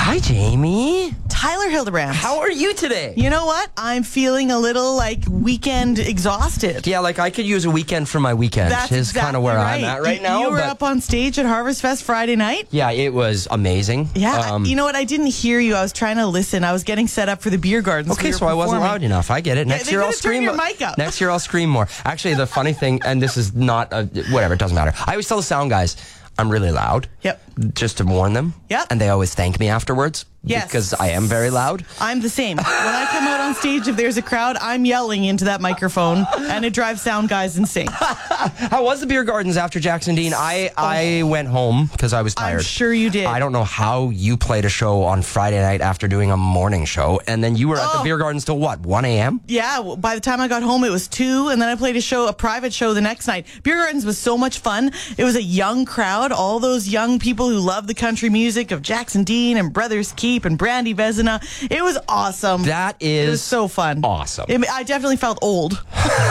Hi, Jamie. Tyler Hildebrand. How are you today? You know what? I'm feeling a little like weekend exhausted. Yeah, like I could use a weekend for my weekend. That's is exactly kind of where right. I'm at right now. You were but up on stage at Harvest Fest Friday night? yeah, it was amazing. Yeah. You know what? I didn't hear you. I was trying to listen. I was getting set up for the beer gardens. Okay, so I wasn't loud enough. I get it. Next they year I'll gotta turn scream. your mic up. Next year I'll scream more. Actually, the funny thing, and this is not whatever. It doesn't matter. I always tell the sound guys I'm really loud. Yep. Just to warn them. Yep. And they always thank me afterwards. Yes. Because I am very loud. I'm the same. When I come out on stage, if there's a crowd, I'm yelling into that microphone, and it drives sound guys insane. How was the beer gardens after Jackson Dean? I went home because I was tired. I'm sure you did. I don't know how you played a show on Friday night after doing a morning show, and then you were at the beer gardens till what, 1 a.m.? Yeah, by the time I got home, it was 2, and then I played a private show the next night. Beer Gardens was so much fun. It was a young crowd, all those young people who love the country music of Jackson Dean and Brothers Keep and Brandy Vezina. It was awesome. It was so fun. Awesome. I definitely felt old.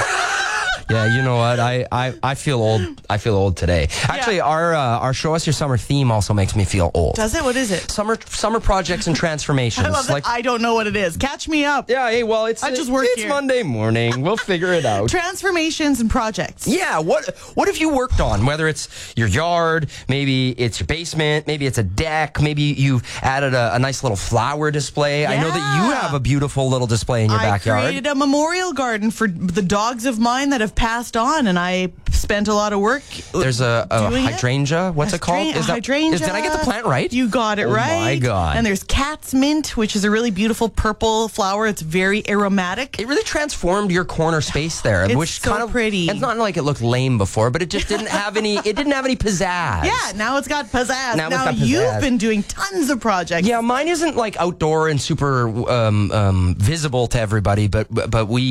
Yeah, you know what? I feel old. I feel old today. Actually, our Show Us Your Summer theme also makes me feel old. Does it? What is it? Summer projects and transformations. I love that. I don't know what it is. Catch me up. Yeah, hey, well, it's here. Monday morning. We'll figure it out. Transformations and projects. Yeah, what have you worked on? Whether it's your yard, maybe it's your basement, maybe it's a deck, maybe you've added a nice little flower display. Yeah. I know that you have a beautiful little display in your backyard. I created a memorial garden for the dogs of mine that have passed on, and I spent a lot of work. There's a hydrangea. What's it called? Hydrangea. Did I get the plant right? You got it right. Oh my God. And there's cat's mint, which is a really beautiful purple flower. It's very aromatic. It really transformed your corner space there, It's which so kind of pretty. It's not like it looked lame before, but it just didn't have any. It didn't have any pizzazz. Yeah, now it's got pizzazz. Now it's got pizzazz. You've been doing tons of projects. Yeah, mine isn't like outdoor and super visible to everybody, but we